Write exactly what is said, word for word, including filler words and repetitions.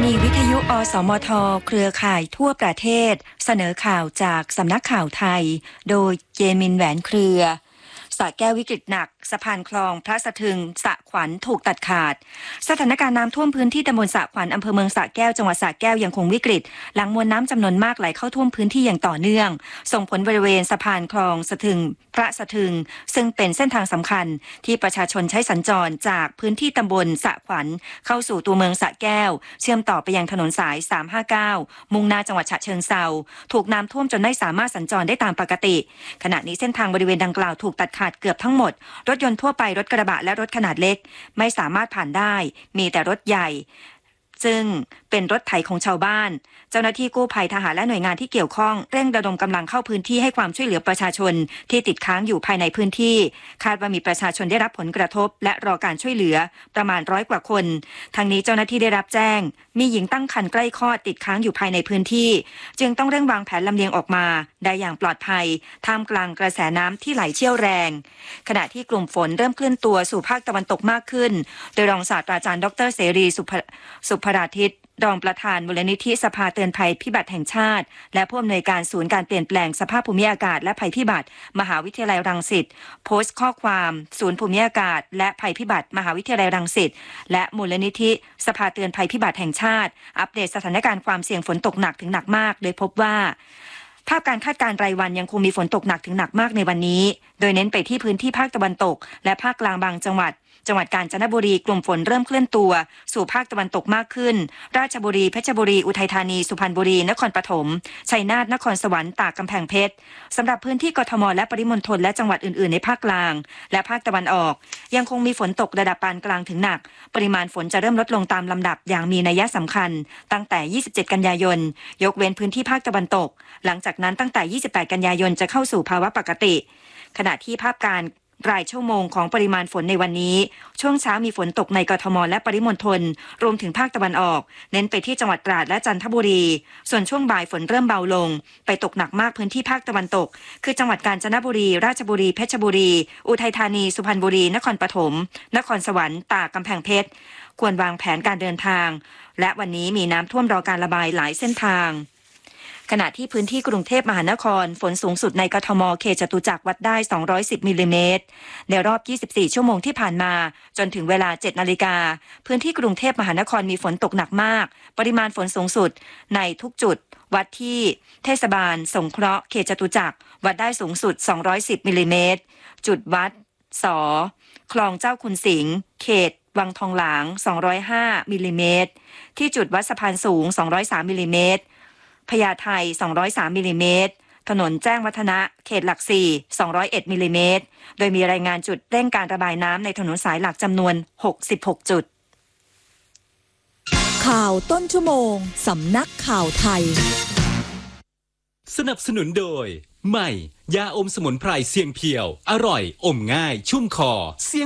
นีวิทยุอสมทเครือข่ายทั่วประเทศเสนอข่าวจากสำนักข่าวไทยโดยเจมินแหวนเครือสระแก้ววิกฤตหนักสะพานคลองพระสะทึงสระขวัญถูกตัดขาดสถานการณ์น้ำท่วมพื้นที่ตำบลสระขวัญอำเภอเมืองสระแก้วจังหวัดสระแก้วยังคงวิกฤตหลังมวลน้ำจำนวนมากไหลเข้าท่วมพื้นที่อย่างต่อเนื่องส่งผลบริเวณสะพานคลองสะทึงพระสะทึงซึ่งเป็นเส้นทางสำคัญที่ประชาชนใช้สัญจรจากพื้นที่ตำบลสระขวัญเข้าสู่ตัวเมืองสระแก้วเชื่อมต่อไปยังถนนสายสามห้าเก้ามุ่งหน้าจังหวัดฉะเชิงเทราถูกน้ำท่วมจนไม่สามารถสัญจรได้ตามปกติขณะนี้เส้นทางบริเวณดังกล่าวถูกตัดขาดเกือบทั้งหมดรถยนต์ทั่วไปรถกระบะและรถขนาดเล็กไม่สามารถผ่านได้มีแต่รถใหญ่ซึ่งเป็นรถไถของชาวบ้านเจ้าหน้าที่กู้ภัยทหารและหน่วยงานที่เกี่ยวข้องเร่งระดมกำลังเข้าพื้นที่ให้ความช่วยเหลือประชาชนที่ติดค้างอยู่ภายในพื้นที่คาดว่ามีประชาชนได้รับผลกระทบและรอการช่วยเหลือประมาณร้อยกว่าคนทางนี้เจ้าหน้าที่ได้รับแจ้งมีหญิงตั้งครรภ์ใกล้คลอดติดค้างอยู่ภายในพื้นที่จึงต้องเร่งวางแผนลำเลียงออกมาได้อย่างปลอดภัยท่ามกลางกระแสน้ำที่ไหลเชี่ยวแรงขณะที่กลุ่มฝนเริ่มเคลื่อนตัวสู่ภาคตะวันตกมากขึ้นโดยรองศาสตราจารย์ดรเสรีสุภราทิตรองประธานมูลนิธิสภาเตือนภัยพิบัติแห่งชาติและผู้อำนวยการศูนย์การเปลี่ยนแปลงสภาพภูมิอากาศและภัยพิบัติมหาวิทยาลัยรังสิตโพสต์ข้อความศูนย์ภูมิอากาศและภัยพิบัติมหาวิทยาลัยรังสิตและมูลนิธิสภาเตือนภัยพิบัติแห่งชาติอัปเดตสถานการณ์ความเสี่ยงฝนตกหนักถึงหนักมากโดยพบว่าภาพการคาดการณ์รายวันยังคงมีฝนตกหนักถึงหนักมากในวันนี้โดยเน้นไปที่พื้นที่ภาคตะวันตกและภาคกลางบางจังหวัดจังหวัดกาญจนบุรีกลุ่มฝนเริ่มเคลื่อนตัวสู่ภาคตะวันตกมากขึ้นราชบุรีเพชรบุรีอุทัยธานีสุพรรณบุรีนครปฐมชัยนาทนครสวรรค์ตากกำแพงเพชรสำหรับพื้นที่กทมและปริมณฑลและจังหวัดอื่นๆในภาคกลางและภาคตะวันออกยังคงมีฝนตกระดับปานกลางถึงหนักปริมาณฝนจะเริ่มลดลงตามลำดับอย่างมีนัยสำคัญตั้งแต่ยี่สิบเจ็ดกันยายนยกเว้นพื้นที่ภาคตะวันตกหลังจากนั้นตั้งแต่ยี่สิบแปดกันยายนจะเข้าสู่ภาวะปกติขณะที่ภาพการรายชั่วโมงของปริมาณฝนในวันนี้ช่วงเช้ามีฝนตกในกทมและปริมณฑลรวมถึงภาคตะวันออกเน้นไปที่จังหวัดตราดและจันทบุรีส่วนช่วงบ่ายฝนเริ่มเบาลงไปตกหนักมากพื้นที่ภาคตะวันตกคือจังหวัดกาญจนบุรีราชบุรีเพชรบุรีอุทัยธานีสุพรรณบุรีนครปฐมนครสวรรค์ตากกำแพงเพชรควรวางแผนการเดินทางและวันนี้มีน้ำท่วมรอการระบายหลายเส้นทางขณะที่พื้นที่กรุงเทพมหานครฝนสูงสุดในกทมเขตจตุจักรวัดได้สองร้อยสิบมิลลิเมตรในรอบยี่สิบสี่ชั่วโมงที่ผ่านมาจนถึงเวลาเจ็ดนาฬิกาพื้นที่กรุงเทพมหานครมีฝนตกหนักมากปริมาณฝนสูงสุดในทุกจุดวัดที่เทศบาลสงเคราะห์เขตจตุจักรวัดได้สูงสุดสองร้อยสิบมิลลิเมตรจุดวัดสคลองเจ้าคุณสิงห์เขตวังทองหลางสองร้อยห้ามิลลิเมตรที่จุดวัดสะพานสูงสองร้อยสามมิลลิเมตรพญาไทสองร้อยสามมิลลิเมตรถนนแจ้งวัฒนะเขตหลักสี่สองร้อยเอ็ดมิลลิเมตรโดยมีรายงานจุดเร่งการระบายน้ำในถนนสายหลักจำนวนหกสิบหกจุดข่าวต้นชั่วโมงสำนักข่าวไทยสนับสนุนโดยใหม่ยาอมสมุนไพรเสียงเพียวอร่อยอมง่ายชุ่มคอเสียง